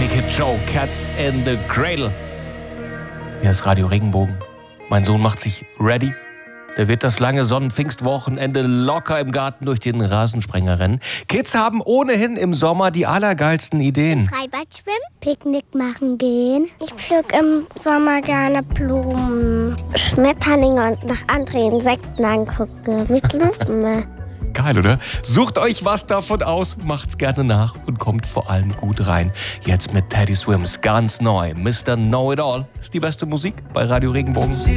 Kid Joe, Cats in the Cradle. Hier ist Radio Regenbogen. Mein Sohn macht sich ready. Der wird das lange Sonnenpfingstwochenende locker im Garten durch den Rasensprenger rennen. Kids haben ohnehin im Sommer die allergeilsten Ideen. Freibad schwimmen, Picknick machen gehen. Ich pflück im Sommer gerne Blumen, Schmetterlinge und nach anderen Insekten angucken. Mit Lupen. Geil, oder? Sucht euch was davon aus, macht's gerne nach und kommt vor allem gut rein. Jetzt mit Teddy Swims ganz neu. Mr. Know-It-All ist die beste Musik bei Radio Regenbogen.